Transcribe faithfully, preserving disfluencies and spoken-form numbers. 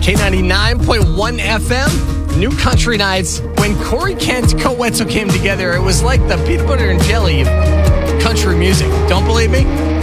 K ninety-nine point one F M, New Country Nights. When Corey Kent and Co Wetzel came together, it was like the peanut butter and jelly of country music. Don't believe me?